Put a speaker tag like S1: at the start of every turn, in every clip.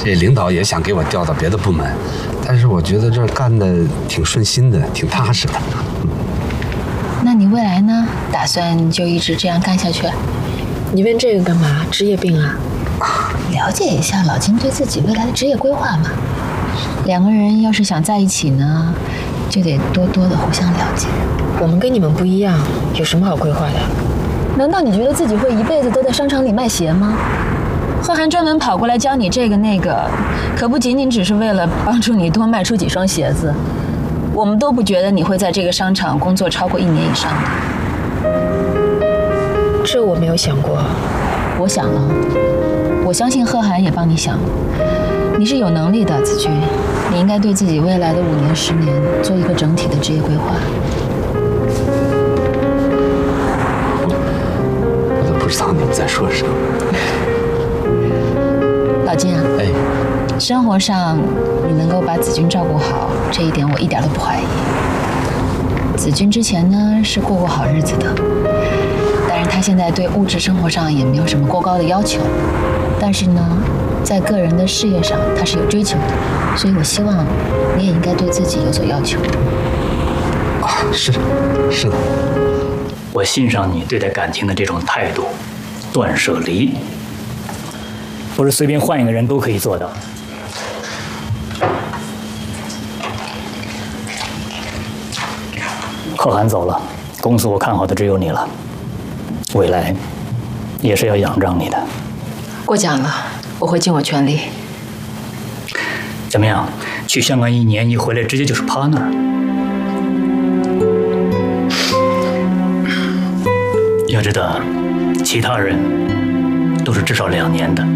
S1: 这领导也想给我调到别的部门，但是我觉得这儿干的挺顺心的，挺踏实的。
S2: 那你未来呢？打算就一直这样干下去？
S3: 你问这个干嘛？职业病啊？
S2: 了解一下老金对自己未来的职业规划嘛。两个人要是想在一起呢，就得多多的互相了解。
S3: 我们跟你们不一样，有什么好规划的？
S2: 难道你觉得自己会一辈子都在商场里卖鞋吗？贺涵专门跑过来教你这个那个，可不仅仅只是为了帮助你多卖出几双鞋子。我们都不觉得你会在这个商场工作超过1年以上的。
S3: 这我没有想过。
S2: 我想了，我相信贺涵也帮你想。你是有能力的，子君，你应该对自己未来的5年、10年做一个整体的职业规划。
S1: 我都不知道你们在说什么。
S2: 老金啊，
S1: 哎，
S2: 生活上你能够把子君照顾好，这一点我一点都不怀疑。子君之前呢是过好日子的，但是他现在对物质生活上也没有什么过高的要求，但是呢，在个人的事业上他是有追求的，所以我希望你也应该对自己有所要求。
S1: 啊，是的。
S4: 我欣赏你对待感情的这种态度，断舍离，不是随便换一个人都可以做到。贺涵走了，公司我看好的只有你了，未来也是要仰仗你的。
S2: 过奖了，我会尽我全力。
S4: 怎么样？去香港1年，一回来直接就是 partner。要知道，其他人都是至少2年的。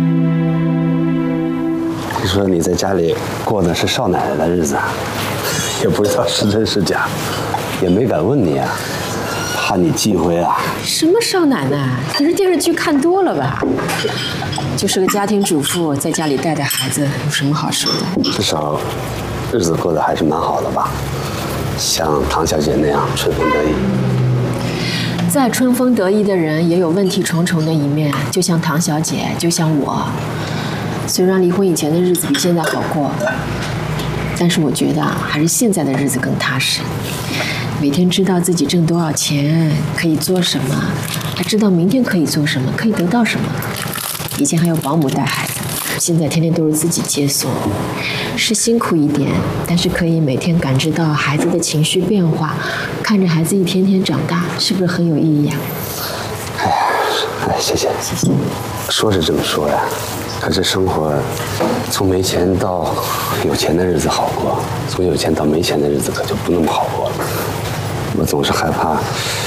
S1: 听说你在家里过的是少奶奶的日子，也不知道是真是假，也没敢问你啊，怕你忌讳啊。
S3: 什么少奶奶？你是电视剧看多了吧？就是个家庭主妇，在家里带孩子，有什么好说的？
S1: 至少日子过得还是蛮好的吧，像唐小姐那样春风得意。
S3: 再春风得意的人也有问题重重的一面，就像唐小姐，就像我。虽然离婚以前的日子比现在好过，但是我觉得还是现在的日子更踏实。每天知道自己挣多少钱，可以做什么，还知道明天可以做什么，可以得到什么。以前还有保姆带孩子，现在天天都是自己接送，是辛苦一点，但是可以每天感知到孩子的情绪变化，看着孩子一天天长大，是不是很有意义呀？
S1: 哎，谢谢。说是这么说呀，可是生活从没钱到有钱的日子好过，从有钱到没钱的日子可就不那么好过了。我总是害怕，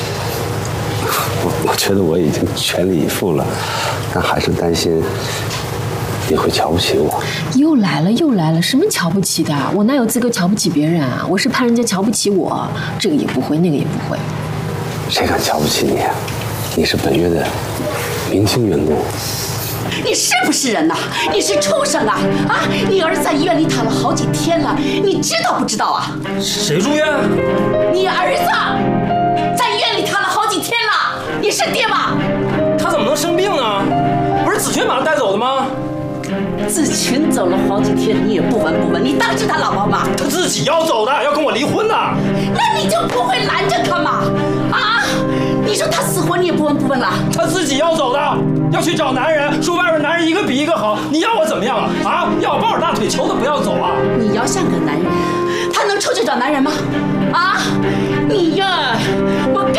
S1: 我觉得我已经全力以赴了，但还是担心你会瞧不起我。
S3: 又来了，什么瞧不起的？我哪有资格瞧不起别人啊？我是怕人家瞧不起我，这个也不会，那个也不会。
S1: 谁敢瞧不起你啊？你是本月的明星员工。
S5: 你是不是人呐？你是畜生啊！啊！你儿子在医院里躺了好几天了，你知道不知道啊？
S6: 谁住院？
S5: 你儿子在医院里躺了好几天了，你是爹吗？
S6: 他怎么能生病呢？不是子群把他带走的吗？
S5: 子群走了好几天，你也不闻不问，你当是他老婆吗？
S6: 他自己要走的，要跟我离婚的。
S5: 那你就不会拦着他吗？啊！你说他死活你也不闻不问了？
S6: 他自己要走的，要去找男人，说外边男人一个比一个好，你要我怎么样啊？要我抱着大腿，求他不要走啊！
S5: 你要像个男人，他能出去找男人吗？